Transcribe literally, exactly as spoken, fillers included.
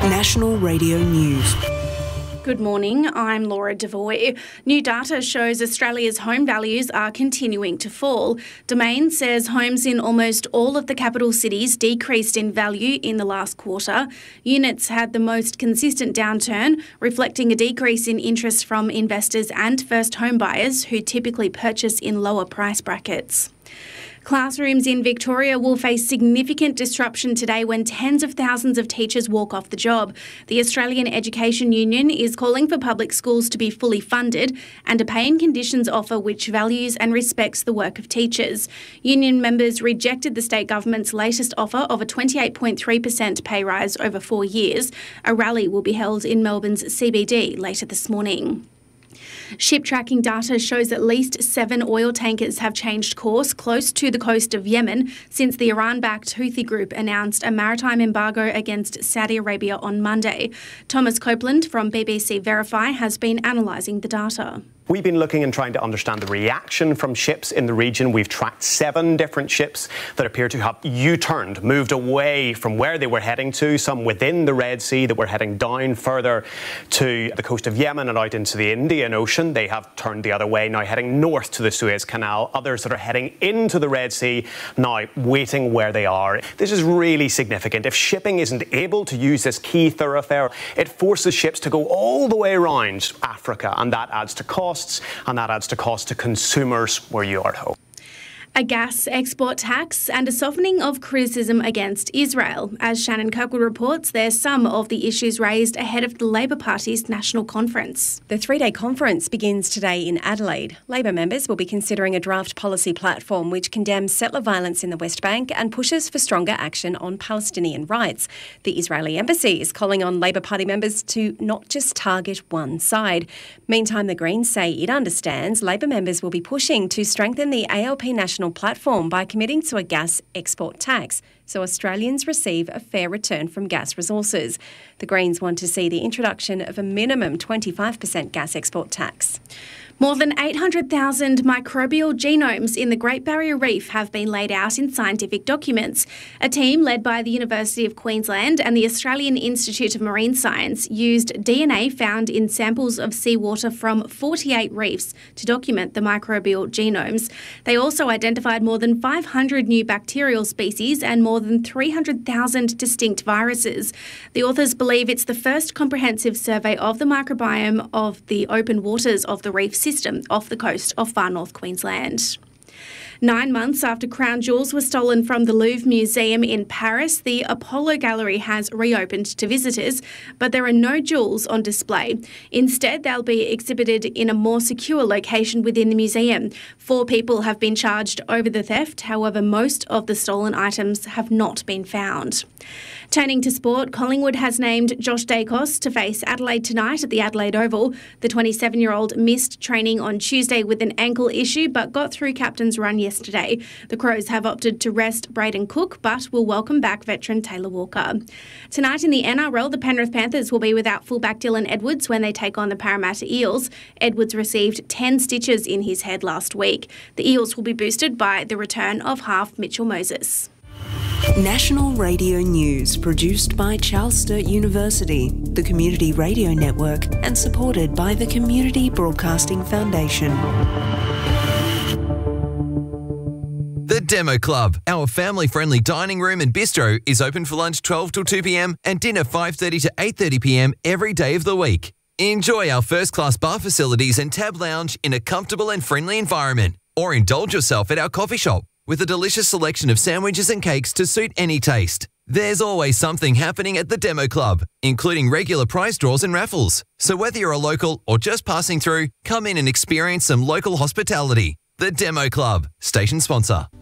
National Radio News. Good morning, I'm Laura Devoy. New data shows Australia's home values are continuing to fall. Domain says homes in almost all of the capital cities decreased in value in the last quarter. Units had the most consistent downturn, reflecting a decrease in interest from investors and first home buyers who typically purchase in lower price brackets. Classrooms in Victoria will face significant disruption today when tens of thousands of teachers walk off the job. The Australian Education Union is calling for public schools to be fully funded and a pay and conditions offer which values and respects the work of teachers. Union members rejected the state government's latest offer of a twenty-eight point three percent pay rise over four years. A rally will be held in Melbourne's C B D later this morning. Ship tracking data shows at least seven oil tankers have changed course close to the coast of Yemen since the Iran-backed Houthi group announced a maritime embargo against Saudi Arabia on Monday. Thomas Copeland from B B C Verify has been analysing the data. We've been looking and trying to understand the reaction from ships in the region. We've tracked seven different ships that appear to have U-turned, moved away from where they were heading to, some within the Red Sea that were heading down further to the coast of Yemen and out into the Indian Ocean. They have turned the other way, now heading north to the Suez Canal. Others that are heading into the Red Sea, now waiting where they are. This is really significant. If shipping isn't able to use this key thoroughfare, it forces ships to go all the way around Africa, and that adds to cost. And that adds to cost to consumers where you are at home. A gas export tax and a softening of criticism against Israel. As Shannon Kirkwood reports, there's some of the issues raised ahead of the Labor Party's national conference. The three-day conference begins today in Adelaide. Labor members will be considering a draft policy platform which condemns settler violence in the West Bank and pushes for stronger action on Palestinian rights. The Israeli embassy is calling on Labor Party members to not just target one side. Meantime, the Greens say it understands Labor members will be pushing to strengthen the A L P national platform by committing to a gas export tax so Australians receive a fair return from gas resources. The Greens want to see the introduction of a minimum twenty-five percent gas export tax. More than eight hundred thousand microbial genomes in the Great Barrier Reef have been laid out in scientific documents. A team led by the University of Queensland and the Australian Institute of Marine Science used D N A found in samples of seawater from forty-eight reefs to document the microbial genomes. They also identified more than five hundred new bacterial species and more than three hundred thousand distinct viruses. The authors believe it's the first comprehensive survey of the microbiome of the open waters of the reef system off the coast of far north Queensland. Nine months after crown jewels were stolen from the Louvre Museum in Paris, the Apollo Gallery has reopened to visitors, but there are no jewels on display. Instead, they'll be exhibited in a more secure location within the museum. Four people have been charged over the theft, however, most of the stolen items have not been found. Turning to sport, Collingwood has named Josh Dacos to face Adelaide tonight at the Adelaide Oval. The twenty-seven-year-old missed training on Tuesday with an ankle issue but got through captain's run yesterday. The Crows have opted to rest Braden Cook but will welcome back veteran Taylor Walker. Tonight in the N R L, the Penrith Panthers will be without fullback Dylan Edwards when they take on the Parramatta Eels. Edwards received ten stitches in his head last week. The Eels will be boosted by the return of half Mitchell Moses. National Radio News, produced by Charles Sturt University, the Community Radio Network, and supported by the Community Broadcasting Foundation. The Demo Club, our family-friendly dining room and bistro, is open for lunch twelve till two p m and dinner five thirty to eight thirty p m every day of the week. Enjoy our first-class bar facilities and tab lounge in a comfortable and friendly environment, or indulge yourself at our coffee shop with a delicious selection of sandwiches and cakes to suit any taste. There's always something happening at the Demo Club, including regular prize draws and raffles. So whether you're a local or just passing through, come in and experience some local hospitality. The Demo Club, station sponsor.